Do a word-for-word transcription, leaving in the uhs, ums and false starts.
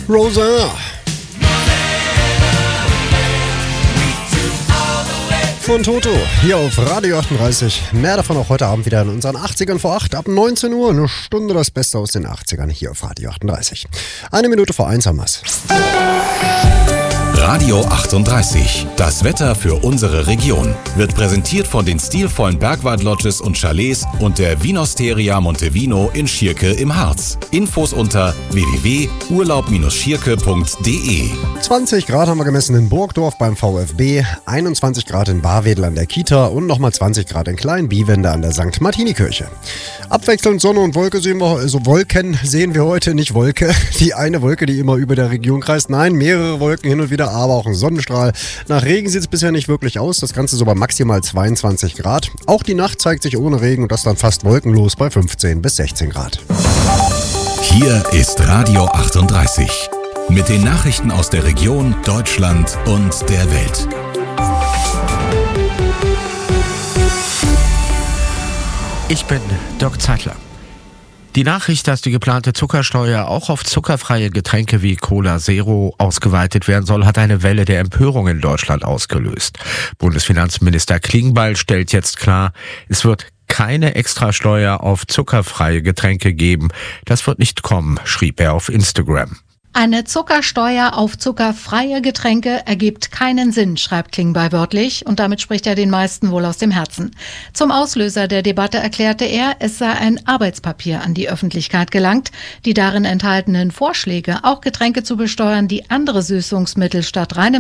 Rosanna. Von Toto, hier auf Radio achtunddreißig. Mehr davon auch heute Abend wieder in unseren achtzigern vor acht, ab neunzehn Uhr. Eine Stunde das Beste aus den achtzigern hier auf Radio achtunddreißig. Eine Minute vor eins haben wir's. Radio achtunddreißig, das Wetter für unsere Region, wird präsentiert von den stilvollen Bergwald-Lodges und Chalets und der Vinosteria Montevino in Schierke im Harz. Infos unter w w w punkt urlaub schierke punkt d e. zwanzig Grad haben wir gemessen in Burgdorf beim V f B, einundzwanzig Grad in Barwedel an der Kita und nochmal zwanzig Grad in Kleinbiewende an der Sankt Martini-Kirche. Abwechselnd Sonne und Wolke sehen wir, also Wolken sehen wir heute, nicht Wolke. Die eine Wolke, die immer über der Region kreist. Nein, mehrere Wolken hin und wieder, aber auch ein Sonnenstrahl. Nach Regen sieht es bisher nicht wirklich aus. Das Ganze so bei maximal zweiundzwanzig Grad. Auch die Nacht zeigt sich ohne Regen und das dann fast wolkenlos bei fünfzehn bis sechzehn Grad. Hier ist Radio achtunddreißig. Mit den Nachrichten aus der Region, Deutschland und der Welt. Ich bin Dirk Zeitler. Die Nachricht, dass die geplante Zuckersteuer auch auf zuckerfreie Getränke wie Cola Zero ausgeweitet werden soll, hat eine Welle der Empörung in Deutschland ausgelöst. Bundesfinanzminister Klingbeil stellt jetzt klar, es wird keine Extrasteuer auf zuckerfreie Getränke geben. Das wird nicht kommen, schrieb er auf Instagram. Eine Zuckersteuer auf zuckerfreie Getränke ergibt keinen Sinn, schreibt Klingbeil wörtlich, und damit spricht er den meisten wohl aus dem Herzen. Zum Auslöser der Debatte erklärte er, es sei ein Arbeitspapier an die Öffentlichkeit gelangt. Die darin enthaltenen Vorschläge, auch Getränke zu besteuern, die andere Süßungsmittel statt reinem